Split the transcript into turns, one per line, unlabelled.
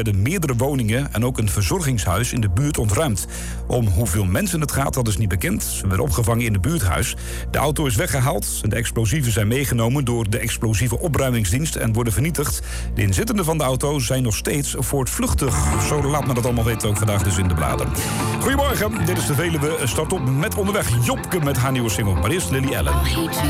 werden meerdere woningen en ook een verzorgingshuis in de buurt ontruimd. Om hoeveel mensen het gaat, dat is niet bekend. Ze werden opgevangen in het buurthuis. De auto is weggehaald en de explosieven zijn meegenomen door de explosieve opruimingsdienst en worden vernietigd. De inzittenden van de auto zijn nog steeds voortvluchtig. Zo laat me dat allemaal weten, ook vandaag dus in de bladen. Goedemorgen, dit is de Veluwe. Start op met Onderweg. Jopke met haar nieuwe single. Maar eerst Lily Allen.